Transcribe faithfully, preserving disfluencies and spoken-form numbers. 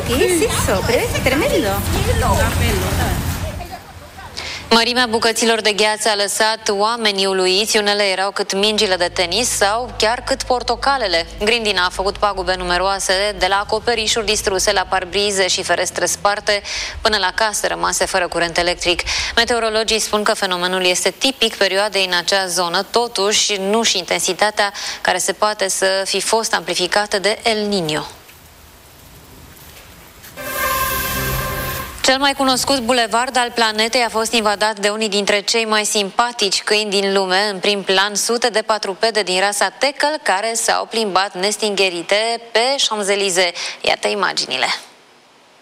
¿qué es eso? Pero es tremendo. Mărimea bucăților de gheață a lăsat oamenii uluiți, unele erau cât mingile de tenis sau chiar cât portocalele. Grindina a făcut pagube numeroase, de la acoperișuri distruse la parbrize și ferestre sparte, până la case rămase fără curent electric. Meteorologii spun că fenomenul este tipic perioadei în acea zonă, totuși nu și intensitatea care se poate să fi fost amplificată de El Niño. Cel mai cunoscut bulevard al planetei a fost invadat de unii dintre cei mai simpatici câini din lume, în prim plan sute de patrupede din rasa Teckel care s-au plimbat nestingerite pe Champs-Élysées. Iată imaginile.